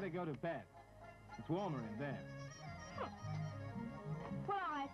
better go to bed. It's warmer in there. Well, all right.